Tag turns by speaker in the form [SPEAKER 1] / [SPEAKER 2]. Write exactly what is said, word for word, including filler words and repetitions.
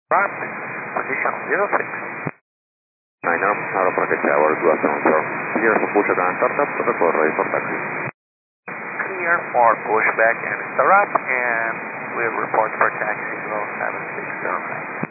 [SPEAKER 1] Ramp, position zero six.
[SPEAKER 2] nine up, Aero Project Tower, good afternoon, sir. Clear for pushback and startup, protocol ready for taxi.
[SPEAKER 1] Clear for pushback and startup, and we'll report for taxi below seven six zero nine.